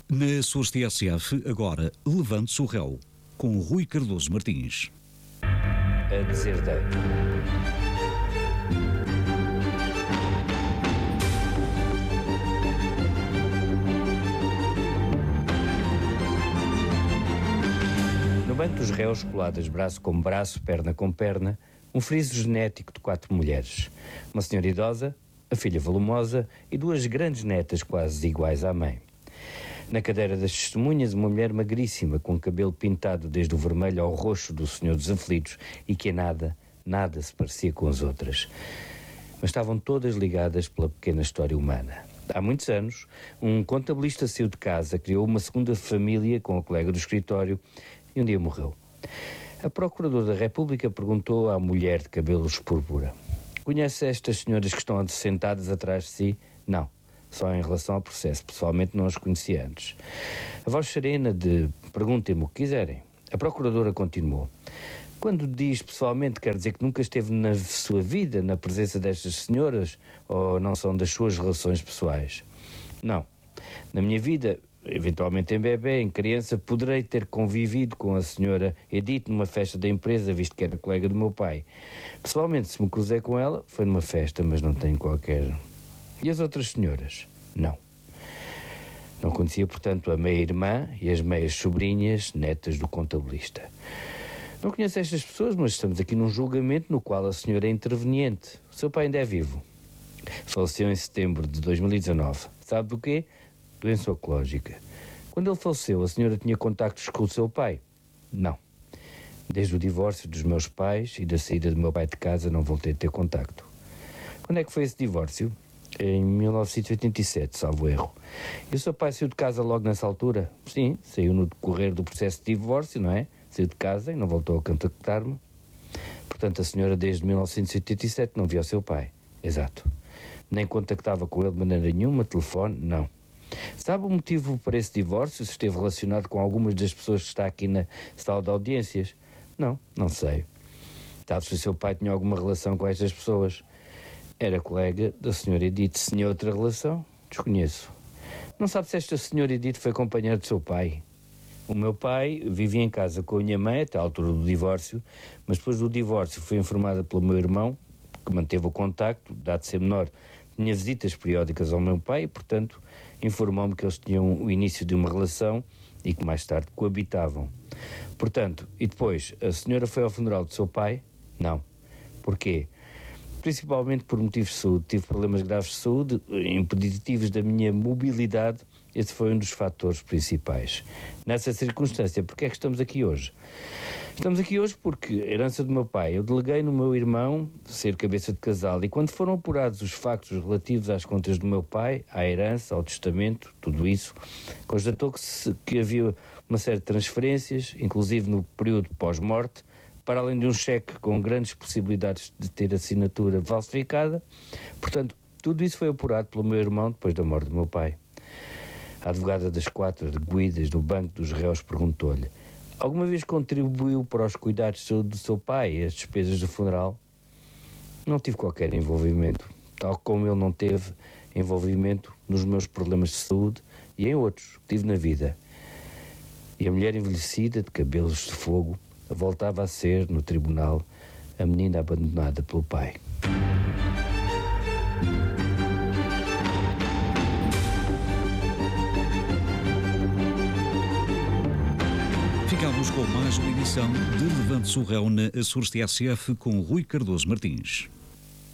Na Açores TSF, agora, Levante-se o Réu, com Rui Cardoso Martins. A deserdeira. No banco dos réus, coladas braço com braço, perna com perna, um friso genético de 4 mulheres. Uma senhora idosa, a filha volumosa e 2 grandes netas quase iguais à mãe. Na cadeira das testemunhas, uma mulher magríssima, com o cabelo pintado desde o vermelho ao roxo do Senhor dos Aflitos e que nada se parecia com as outras. Mas estavam todas ligadas pela pequena história humana. Há muitos anos, um contabilista saiu de casa, criou uma segunda família com a colega do escritório e um dia morreu. A Procuradora da República perguntou à mulher de cabelos púrpura: conhece estas senhoras que estão sentadas atrás de si? Não. Só em relação ao processo. Pessoalmente não as conhecia antes. A voz serena de perguntem-me o que quiserem. A Procuradora continuou: quando diz pessoalmente, quer dizer que nunca esteve na sua vida na presença destas senhoras ou não são das suas relações pessoais? Não. Na minha vida, eventualmente em bebê, em criança, poderei ter convivido com a senhora Edith numa festa da empresa, visto que era colega do meu pai. Pessoalmente, se me cruzei com ela, foi numa festa, mas não tenho qualquer... E as outras senhoras? Não. Não conhecia, portanto, a meia-irmã e as meias sobrinhas, netas do contabilista. Não conheço estas pessoas, mas estamos aqui num julgamento no qual a senhora é interveniente. O seu pai ainda é vivo. Faleceu em setembro de 2019. Sabe do quê? Doença oncológica. Quando ele faleceu, a senhora tinha contactos com o seu pai? Não. Desde o divórcio dos meus pais e da saída do meu pai de casa não voltei a ter contacto. Quando é que foi esse divórcio? Em 1987, salvo erro. E o seu pai saiu de casa logo nessa altura? Sim, saiu no decorrer do processo de divórcio, não é? Saiu de casa e não voltou a contactar-me. Portanto, a senhora desde 1987 não via o seu pai. Exato. Nem contactava com ele de maneira nenhuma, telefone, não. Sabe o motivo para esse divórcio? Se esteve relacionado com algumas das pessoas que está aqui na sala de audiências? Não, não sei. Sabe se o seu pai tinha alguma relação com estas pessoas? Era colega da senhora Edith. Se tinha outra relação? Desconheço. Não sabe se esta senhora Edith foi companheira do seu pai? O meu pai vivia em casa com a minha mãe até à altura do divórcio, mas depois do divórcio foi informada pelo meu irmão, que manteve o contacto, dado de ser menor, tinha visitas periódicas ao meu pai e, portanto, informou-me que eles tinham o início de uma relação e que mais tarde coabitavam. Portanto, e depois, a senhora foi ao funeral do seu pai? Não. Porquê? Principalmente por motivos de saúde. Tive problemas graves de saúde, impeditivos da minha mobilidade. Esse foi um dos fatores principais. Nessa circunstância, porque é que estamos aqui hoje? Estamos aqui hoje porque a herança do meu pai, eu deleguei no meu irmão ser cabeça de casal e quando foram apurados os factos relativos às contas do meu pai, à herança, ao testamento, tudo isso, constatou que havia uma série de transferências, inclusive no período pós-morte, para além de um cheque com grandes possibilidades de ter assinatura falsificada. Portanto, tudo isso foi apurado pelo meu irmão depois da morte do meu pai. A advogada das 4 arguidas do Banco dos Réus perguntou-lhe: alguma vez contribuiu para os cuidados de saúde do seu pai e as despesas do funeral? Não tive qualquer envolvimento, tal como ele não teve envolvimento nos meus problemas de saúde e em outros que tive na vida. E a mulher envelhecida, de cabelos de fogo, voltava a ser, no tribunal, a menina abandonada pelo pai. Ficamos com mais uma edição de Levante-se o Réu na Açores TSF com Rui Cardoso Martins.